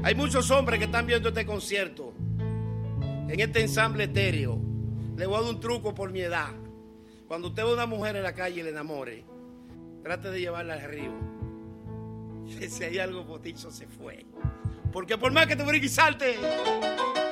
Hay muchos hombres que están viendo este concierto en este ensamble etéreo. Le voy a dar un truco por mi edad. Cuando usted ve a una mujer en la calle y le enamore, trate de llevarla al río. Si hay algo potizo, se fue. Porque por más que te brinque y salte,